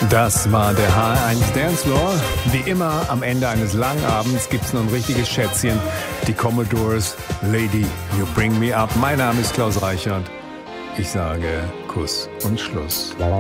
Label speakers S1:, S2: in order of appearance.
S1: Das war der HR1 Dancefloor. Wie immer, am Ende eines langen Abends gibt's noch ein richtiges Schätzchen. Die Commodores, Lady, You Bring Me Up. Mein Name ist Klaus Reichert. Ich sage Kuss und Schluss.